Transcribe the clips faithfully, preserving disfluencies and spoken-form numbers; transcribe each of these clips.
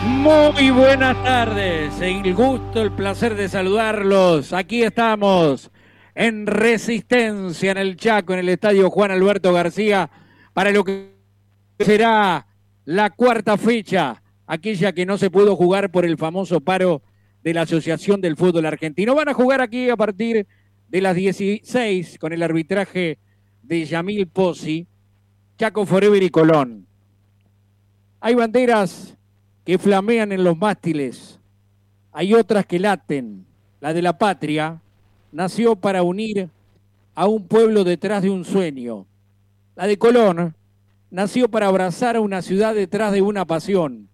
Muy buenas tardes, el gusto, el placer de saludarlos. Aquí estamos en Resistencia, en el Chaco, en el estadio Juan Alberto García, para lo que será la cuarta fecha, aquella que no se pudo jugar por el famoso paro de la Asociación del Fútbol Argentino. Van a jugar aquí a partir de las dieciséis con el arbitraje de Yamil Pozzi, Chaco Forever y Colón. Hay banderas que flamean en los mástiles, hay otras que laten. La de la patria nació para unir a un pueblo detrás de un sueño. La de Colón nació para abrazar a una ciudad detrás de una pasión.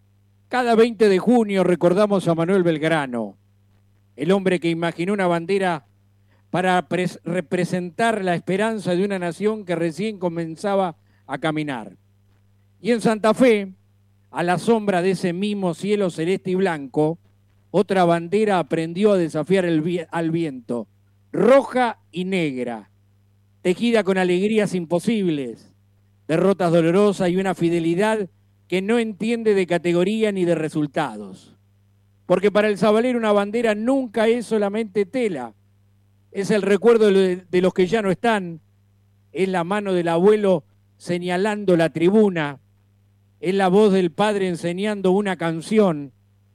Cada veinte de junio recordamos a Manuel Belgrano, el hombre que imaginó una bandera para representar la esperanza de una nación que recién comenzaba a caminar. Y en Santa Fe, a la sombra de ese mismo cielo celeste y blanco, otra bandera aprendió a desafiar el vi- al viento, roja y negra, tejida con alegrías imposibles, derrotas dolorosas y una fidelidad que no entiende de categoría ni de resultados. Porque para el sabalero una bandera nunca es solamente tela, es el recuerdo de, de los que ya no están, es la mano del abuelo señalando la tribuna, es la voz del padre enseñando una canción,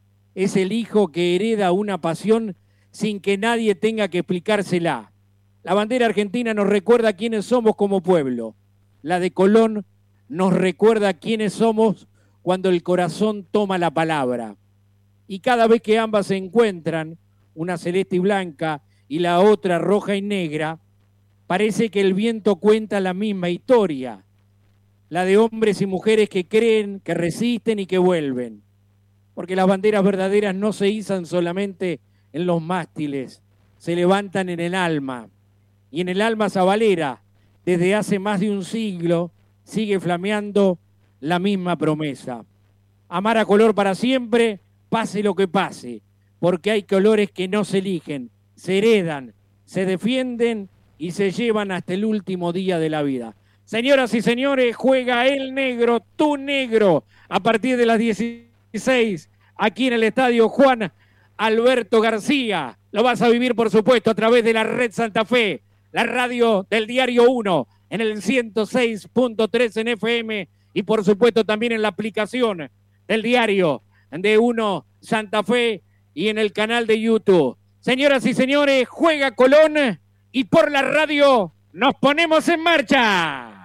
es el hijo que hereda una pasión sin que nadie tenga que explicársela. La bandera argentina nos recuerda quiénes somos como pueblo. La de Colón nos recuerda quiénes somos cuando el corazón toma la palabra. Y cada vez que ambas se encuentran, una celeste y blanca y la otra roja y negra, parece que el viento cuenta la misma historia. La de hombres y mujeres que creen, que resisten y que vuelven. Porque las banderas verdaderas no se izan solamente en los mástiles, se levantan en el alma. Y en el alma sabalera, desde hace más de un siglo, sigue flameando la misma promesa. Amar a color para siempre, pase lo que pase, porque hay colores que no se eligen, se heredan, se defienden y se llevan hasta el último día de la vida. Señoras y señores, juega el negro, tu negro, a partir de las dieciséis, aquí en el estadio Juan Alberto García. Lo vas a vivir, por supuesto, a través de la Red Santa Fe, la radio del Diario uno, en el ciento seis punto tres en F M y, por supuesto, también en la aplicación del Diario de uno Santa Fe y en el canal de YouTube. Señoras y señores, juega Colón y por la radio nos ponemos en marcha.